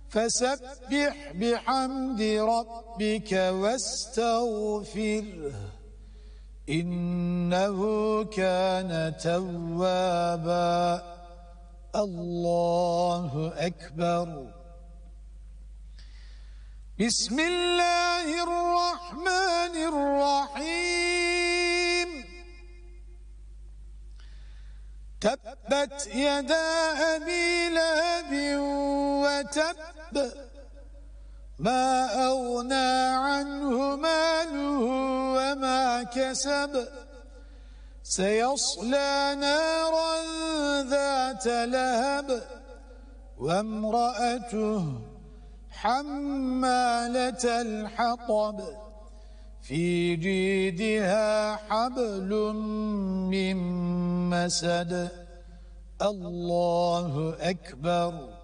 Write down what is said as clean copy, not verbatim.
فسبح بحمد ربك واستغفره إنه كان توابا الله أكبر بسم الله الرحمن الرحيم تبت يدا أبي لهب وتب ما أغنى عنه ماله وما كسب سيصلى نارا ذات لهب وامرأته حمالة الحطب في جيدها حبل من مسد الله أكبر